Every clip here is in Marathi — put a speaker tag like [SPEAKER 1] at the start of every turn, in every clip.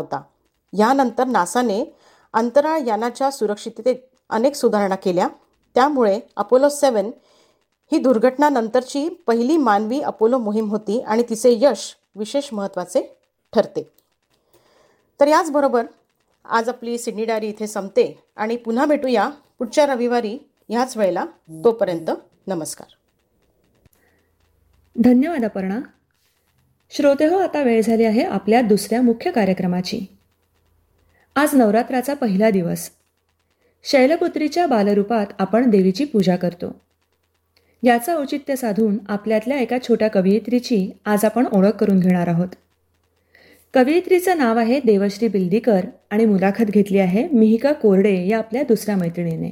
[SPEAKER 1] होता. यानंतर नासाने अंतराळ यानाच्या सुरक्षिततेत अनेक सुधारणा केल्या. त्यामुळे अपोलो 7 ही दुर्घटनानंतरची पहिली मानवी अपोलो मोहीम होती आणि तिचे यश विशेष महत्त्वाचे ठरते. तर याचबरोबर आज आपली सिडनी डायरी इथे संपते आणि पुन्हा भेटूया पुढच्या रविवारी ह्याच वेळेला. तोपर्यंत नमस्कार.
[SPEAKER 2] धन्यवाद अपर्णा. श्रोतेहो, आता वेळ झाली आहे आपल्या दुसऱ्या मुख्य कार्यक्रमाची. आज नवरात्राचा पहिला दिवस. शैलपुत्रीच्या बालरूपात आपण देवीची पूजा करतो. याचं औचित्य साधून आपल्यातल्या एका छोट्या कवयित्रीची आज आपण ओळख करून घेणार आहोत. कवयित्रीचं नाव आहे देवश्री बिल्दीकर आणि मुलाखत घेतली आहे मिहिका कोरडे या आपल्या दुसऱ्या मैत्रिणीने.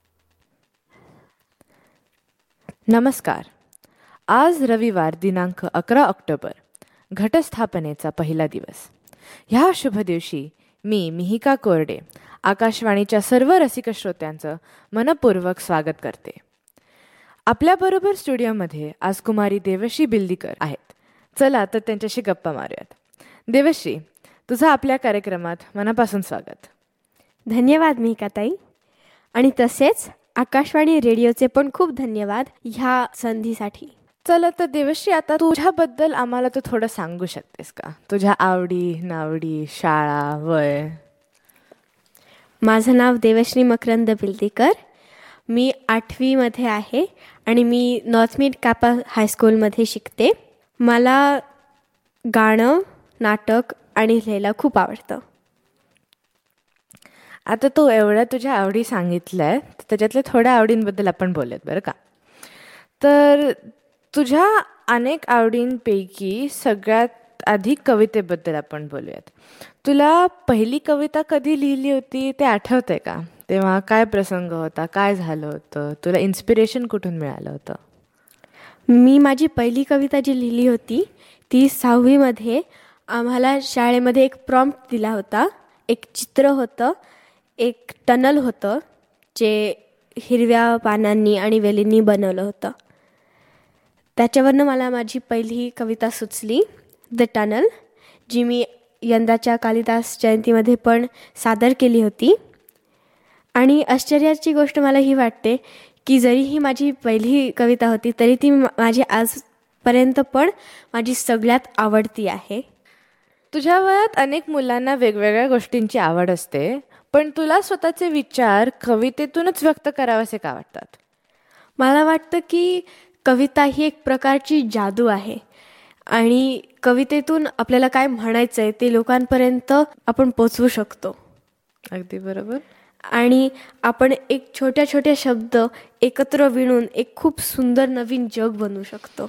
[SPEAKER 3] नमस्कार. आज रविवार दिनांक 11 ऑक्टोबर, घटस्थापनेचा पहिला दिवस. ह्या शुभ दिवशी मी मिहिका कोरडे आकाशवाणीच्या सर्व रसिक श्रोत्यांचं मनपूर्वक स्वागत करते. आपल्याबरोबर स्टुडिओमध्ये आज कुमारी देवश्री बिल्दीकर आहेत. चला तर त्यांच्याशी गप्पा मारूयात. देवश्री, तुझं आपल्या कार्यक्रमात मनापासून स्वागत.
[SPEAKER 4] धन्यवाद मिहिकाताई. आणि तसेच आकाशवाणी रेडिओचे पण खूप धन्यवाद ह्या संधीसाठी.
[SPEAKER 3] चला तर देवश्री, आता तुझ्याबद्दल आम्हाला तू थोडं सांगू शकतेस का? तुझ्या आवडी नावडी, शाळा, वय.
[SPEAKER 4] माझं नाव देवश्री मकरंद बिल्दीकर. मी 8वीमध्ये आहे आणि मी नॉर्थ मिड कापा हायस्कूलमध्ये शिकते. मला गाणं, नाटक आणि लिहायला खूप आवडतं.
[SPEAKER 3] आता तू एवढ्या तुझ्या आवडी सांगितल्या आहेत, त्याच्यातल्या थोड्या आवडींबद्दल आपण बोलूयात बरं का. तर तुझ्या अनेक आवडींपैकी सगळ्यात आधी कवितेबद्दल आपण बोलूयात. तुला पहिली कविता कधी लिहिली होती ते आठवतंय का? तेव्हा काय प्रसंग होता, काय झालं होतं, तुला इन्स्पिरेशन कुठून मिळालं होतं?
[SPEAKER 4] मी माझी पहिली कविता जी लिहिली होती ती 6वीमध्ये. आम्हाला शाळेमध्ये एक प्रॉम्प्ट दिला होता. एक चित्र होतं, एक टनल होतं जे हिरव्या पानांनी आणि वेलींनी बनवलं होतं. त्याच्यावरनं मला माझी पहिली कविता सुचली, द टनल, जी मी यंदाच्या कालिदास जयंतीमध्ये पण सादर केली होती. आणि आश्चर्याची गोष्ट मला ही वाटते की जरी ही माझी पहिली कविता होती तरी ती माझी आजपर्यंत पण माझी सगळ्यात आवडती आहे.
[SPEAKER 3] तुझ्या वयात अनेक मुलांना वेगवेगळ्या गोष्टींची आवड असते, पण तुला स्वतःचे विचार कवितेतूनच व्यक्त करावेसे का वाटतात?
[SPEAKER 4] मला वाटतं की कविता ही एक प्रकारची जादू आहे आणि कवितेतून आपल्याला काय म्हणायचं आहे ते लोकांपर्यंत आपण पोचवू शकतो.
[SPEAKER 3] अगदी बरोबर.
[SPEAKER 4] आणि आपण एक छोट्या छोट्या शब्द एकत्र विणून एक खूप सुंदर नवीन जग बनवू शकतो.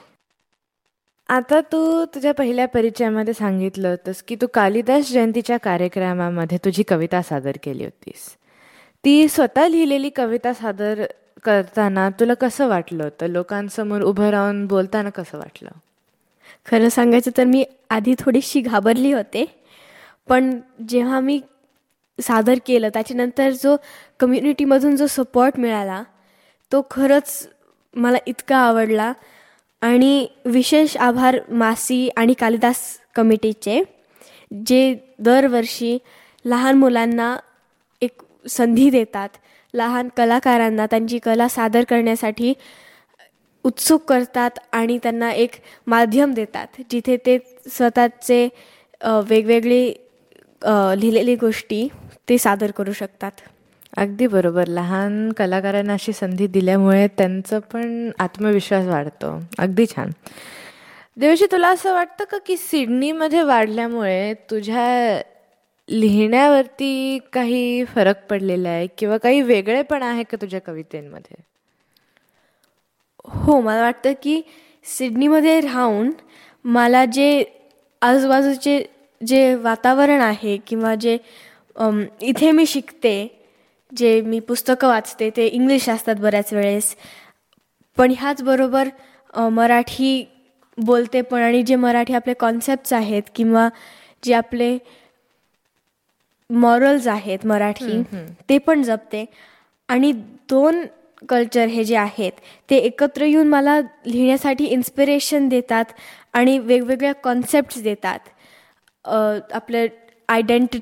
[SPEAKER 3] आता तू तुझ्या पहिल्या परिचयामध्ये सांगितलं होतंस की तू कालिदास जयंतीच्या कार्यक्रमामध्ये तुझी कविता सादर केली होतीस. ती स्वतः लिहिलेली कविता सादर करताना तुला कसं वाटलं होतं? लोकांसमोर उभं राहून बोलताना कसं वाटलं?
[SPEAKER 4] खरं सांगायचं तर मी आधी थोडीशी घाबरली होते, पण जेव्हा मी सादर केलं त्याच्यानंतर जो कम्युनिटीमधून जो सपोर्ट मिळाला तो खरंच मला इतका आवडला. आणि विशेष आभार मासी आणि कालिदास कमिटीचे, जे दरवर्षी लहान मुलांना एक संधी देतात, लहान कलाकारांना त्यांची कला सादर करण्यासाठी उत्सुक करतात आणि त्यांना एक माध्यम देतात जिथे ते स्वतःचे वेगवेगळे लिहिलेली गोष्टी ते सादर करू शकतात.
[SPEAKER 3] अगदी बरोबर. लहान कलाकारांना अशी संधी दिल्यामुळे त्यांचं पण आत्मविश्वास वाढतो. अगदी छान. देवश्री, तुला असं वाटतं का की सिडनीमध्ये वाढल्यामुळे तुझ्या लिहिण्यावरती काही फरक पडलेला आहे किंवा काही वेगळेपण आहे का तुझ्या कवितेंमध्ये?
[SPEAKER 4] हो, मला वाटतं की सिडनीमध्ये राहून मला जे आजूबाजूचे जे वातावरण आहे किंवा जे इथे मी शिकते, जे मी पुस्तकं वाचते ते इंग्लिश असतात बऱ्याच वेळेस, पण ह्याचबरोबर मराठी बोलते पण. आणि जे मराठी आपले कॉन्सेप्ट्स आहेत किंवा जे आपले मॉरल्स आहेत मराठी ते पण जपते. आणि दोन कल्चर हे जे आहेत ते एकत्र येऊन मला लिहिण्यासाठी इन्स्पिरेशन देतात आणि वेगवेगळ्या कॉन्सेप्ट्स देतात. आपलं आयडेंटिटी